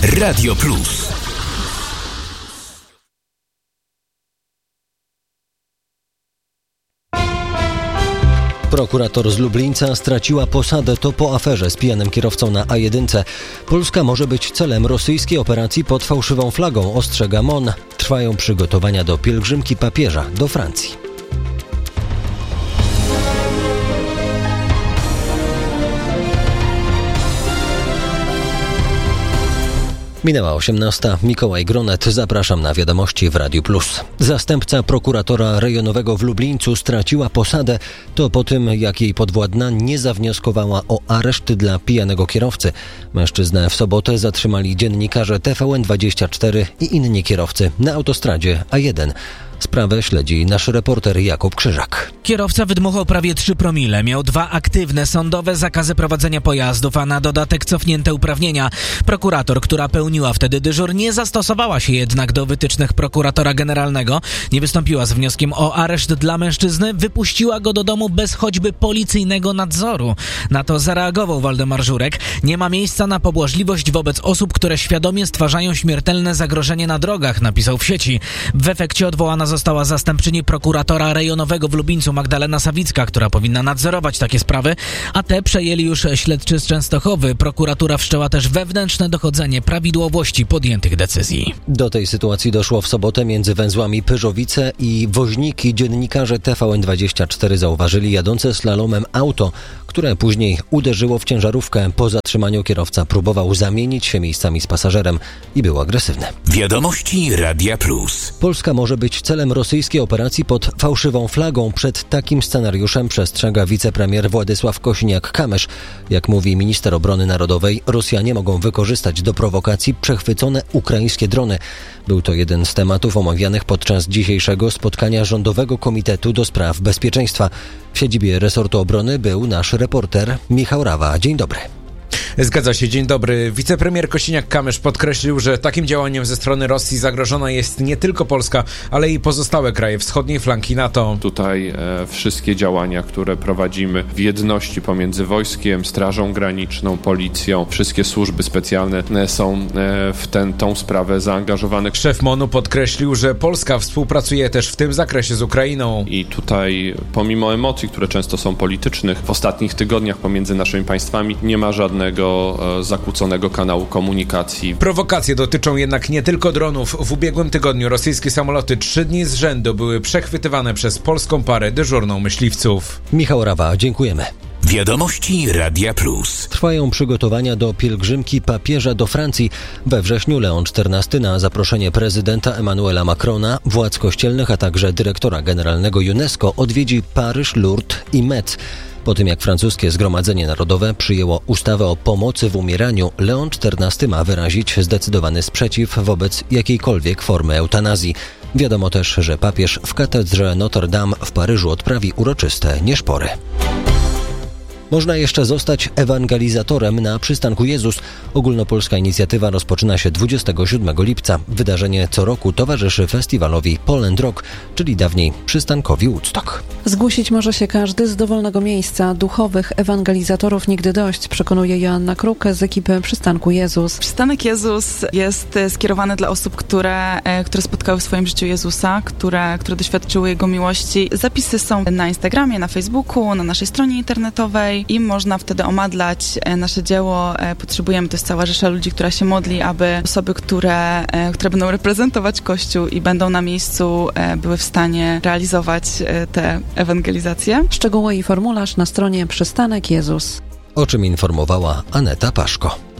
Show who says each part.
Speaker 1: Radio Plus.
Speaker 2: Prokurator z Lublińca straciła posadę to po aferze z pijanym kierowcą na A1. Polska może być celem rosyjskiej operacji pod fałszywą flagą, ostrzega MON. Trwają przygotowania do pielgrzymki papieża do Francji. Minęła 18. Mikołaj Gronet. Zapraszam na wiadomości w Radiu Plus. Zastępca prokuratora rejonowego w Lublińcu straciła posadę. To po tym, jak jej podwładna nie zawnioskowała o areszt dla pijanego kierowcy. Mężczyznę w sobotę zatrzymali dziennikarze TVN24 i inni kierowcy na autostradzie A1. Sprawę śledzi nasz reporter Jakub Krzyżak.
Speaker 3: Kierowca wydmuchał prawie 3 promile, miał 2 aktywne sądowe zakazy prowadzenia pojazdów, a na dodatek cofnięte uprawnienia. Prokurator, która pełniła wtedy dyżur, nie zastosowała się jednak do wytycznych prokuratora generalnego, nie wystąpiła z wnioskiem o areszt dla mężczyzny, wypuściła go do domu bez choćby policyjnego nadzoru. Na to zareagował Waldemar Żurek. Nie ma miejsca na pobłażliwość wobec osób, które świadomie stwarzają śmiertelne zagrożenie na drogach, napisał w sieci. W efekcie odwołana została zastępczyni prokuratora rejonowego w Lublińcu Magdalena Sawicka, która powinna nadzorować takie sprawy, a te przejęli już śledczy z Częstochowy. Prokuratura wszczęła też wewnętrzne dochodzenie prawidłowości podjętych decyzji.
Speaker 2: Do tej sytuacji doszło w sobotę między węzłami Pyrzowice i Woźniki. Dziennikarze TVN24 zauważyli jadące slalomem auto, które później uderzyło w ciężarówkę. Po zatrzymaniu kierowca próbował zamienić się miejscami z pasażerem i był agresywny.
Speaker 1: Wiadomości Radia Plus.
Speaker 2: Polska może być celem rosyjskiej operacji pod fałszywą flagą. Przed takim scenariuszem przestrzega wicepremier Władysław Kosiniak-Kamysz. Jak mówi minister obrony narodowej, Rosjanie mogą wykorzystać do prowokacji przechwycone ukraińskie drony. Był to jeden z tematów omawianych podczas dzisiejszego spotkania Rządowego Komitetu do Spraw Bezpieczeństwa. W siedzibie resortu obrony był nasz reporter Michał Rawa. Dzień dobry.
Speaker 4: Zgadza się, dzień dobry. Wicepremier Kosiniak-Kamysz podkreślił, że takim działaniem ze strony Rosji zagrożona jest nie tylko Polska, ale i pozostałe kraje wschodniej flanki NATO.
Speaker 5: Tutaj wszystkie działania, które prowadzimy w jedności pomiędzy wojskiem, Strażą Graniczną, Policją, wszystkie służby specjalne są w tą sprawę zaangażowane.
Speaker 4: Szef MON-u podkreślił, że Polska współpracuje też w tym zakresie z Ukrainą.
Speaker 5: I tutaj pomimo emocji, które często są politycznych, w ostatnich tygodniach pomiędzy naszymi państwami nie ma żadnego zakłóconego kanału komunikacji.
Speaker 4: Prowokacje dotyczą jednak nie tylko dronów. W ubiegłym tygodniu rosyjskie samoloty 3 dni z rzędu były przechwytywane przez polską parę dyżurną myśliwców.
Speaker 2: Michał Rawa, dziękujemy.
Speaker 1: Wiadomości Radia Plus.
Speaker 2: Trwają przygotowania do pielgrzymki papieża do Francji. We wrześniu Leon XIV na zaproszenie prezydenta Emmanuela Macrona, władz kościelnych, a także dyrektora generalnego UNESCO odwiedzi Paryż, Lourdes i Metz. Po tym jak francuskie Zgromadzenie Narodowe przyjęło ustawę o pomocy w umieraniu, Leon XIV ma wyrazić zdecydowany sprzeciw wobec jakiejkolwiek formy eutanazji. Wiadomo też, że papież w katedrze Notre Dame w Paryżu odprawi uroczyste nieszpory. Można jeszcze zostać ewangelizatorem na przystanku Jezus. Ogólnopolska inicjatywa rozpoczyna się 27 lipca. Wydarzenie co roku towarzyszy festiwalowi Poland Rock, czyli dawniej przystankowi Woodstock.
Speaker 6: Zgłosić może się każdy z dowolnego miejsca. Duchowych ewangelizatorów nigdy dość, przekonuje Joanna Kruk z ekipy Przystanku Jezus.
Speaker 7: Przystanek Jezus jest skierowany dla osób, które spotkały w swoim życiu Jezusa, które doświadczyły Jego miłości. Zapisy są na Instagramie, na Facebooku, na naszej stronie internetowej i można wtedy omadlać nasze dzieło. Potrzebujemy, to jest cała rzesza ludzi, która się modli, aby osoby, które będą reprezentować Kościół i będą na miejscu, były w stanie realizować te ewangelizacje.
Speaker 6: Szczegóły i formularz na stronie Przystanek Jezus.
Speaker 2: O czym informowała Aneta Paszko.